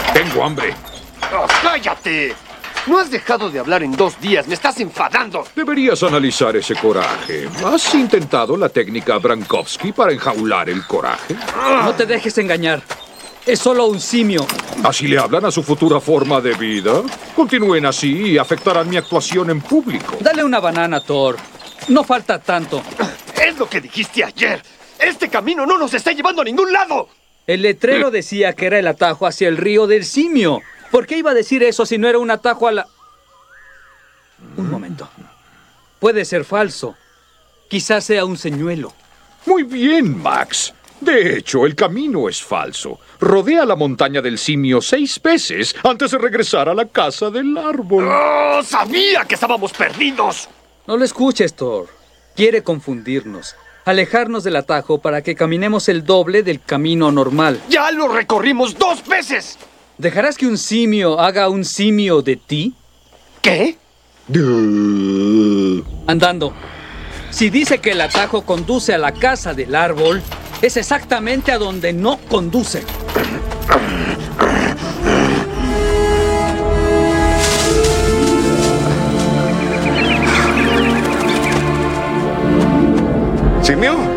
Tengo hambre. ¡Oh, cállate! No has dejado de hablar en 2 días. Me estás enfadando. Deberías analizar ese coraje. ¿Has intentado la técnica Brankovsky para enjaular el coraje? No te dejes engañar. Es solo un simio. ¿Así le hablan a su futura forma de vida? Continúen así y afectarán mi actuación en público. Dale una banana, Thor. No falta tanto. Es lo que dijiste ayer. Este camino no nos está llevando a ningún lado. El letrero decía que era el atajo hacia el río del simio. ¿Por qué iba a decir eso si no era un atajo a la...? Un momento. Puede ser falso. Quizás sea un señuelo. Muy bien, Max. De hecho, el camino es falso. Rodea la montaña del simio 6 veces antes de regresar a la casa del árbol. ¡Oh, sabía que estábamos perdidos! No lo escuches, Thor. Quiere confundirnos. Alejarnos del atajo para que caminemos el doble del camino normal. ¡Ya lo recorrimos 2 veces! ¿Dejarás que un simio haga un simio de ti? ¿Qué? Andando. Si dice que el atajo conduce a la casa del árbol, es exactamente a donde no conduce. ¿Simio?